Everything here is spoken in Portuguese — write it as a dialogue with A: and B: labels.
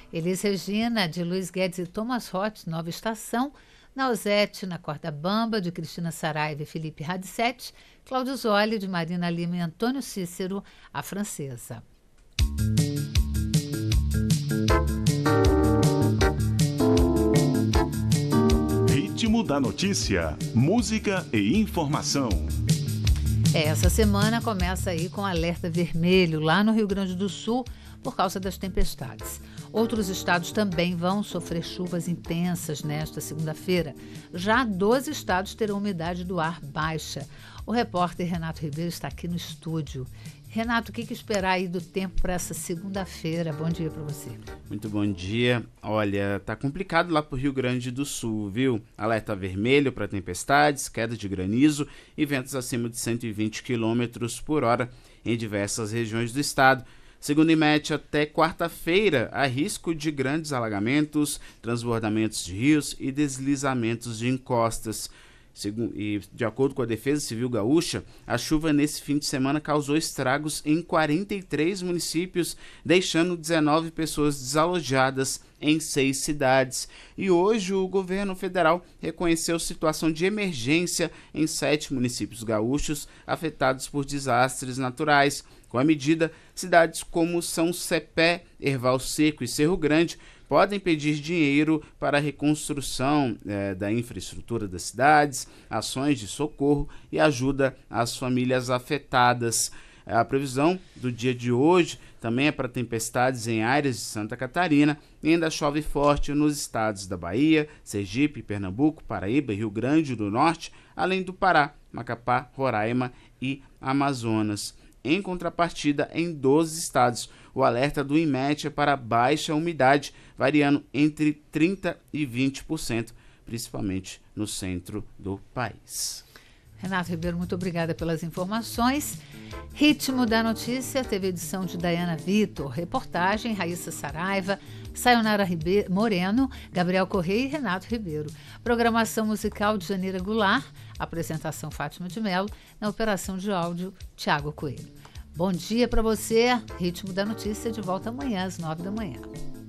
A: Elis Regina, de Luiz Guedes e Thomas Roth, Nova Estação. Nausete, na Corda Bamba, de Cristina Saraiva e Felipe Radicete. Cláudio Zoli, de Marina Lima e Antônio Cícero, A Francesa.
B: Ritmo da notícia, música e informação.
A: Essa semana começa aí com alerta vermelho lá no Rio Grande do Sul por causa das tempestades. Outros estados também vão sofrer chuvas intensas nesta segunda-feira. Já 12 estados terão umidade do ar baixa. O repórter Renato Ribeiro está aqui no estúdio. Renato, o que esperar aí do tempo para essa segunda-feira? Bom dia para você.
C: Muito bom dia. Olha, tá complicado lá pro Rio Grande do Sul, viu? Alerta vermelho para tempestades, queda de granizo e ventos acima de 120 km por hora em diversas regiões do estado. Segundo o IMET, até quarta-feira, há risco de grandes alagamentos, transbordamentos de rios e deslizamentos de encostas. E, de acordo com a Defesa Civil Gaúcha, a chuva nesse fim de semana causou estragos em 43 municípios, deixando 19 pessoas desalojadas em 6 cidades. E hoje o governo federal reconheceu situação de emergência em 7 municípios gaúchos afetados por desastres naturais. Com a medida, cidades como São Cepé, Erval Seco e Cerro Grande podem pedir dinheiro para a reconstrução da infraestrutura das cidades, ações de socorro e ajuda às famílias afetadas. A previsão do dia de hoje também é para tempestades em áreas de Santa Catarina e ainda chove forte nos estados da Bahia, Sergipe, Pernambuco, Paraíba e Rio Grande do Norte, além do Pará, Macapá, Roraima e Amazonas. Em contrapartida, em 12 estados, o alerta do IMET é para baixa umidade, variando entre 30% e 20%, principalmente no centro do país.
A: Renato Ribeiro, muito obrigada pelas informações. Ritmo da Notícia teve edição de Dayana Vitor, reportagem Raíssa Saraiva, Sayonara Moreno, Gabriel Correia e Renato Ribeiro. Programação musical de Janeira Goulart, apresentação Fátima de Mello, na operação de áudio Tiago Coelho. Bom dia para você, Ritmo da Notícia de volta amanhã às 9 da manhã.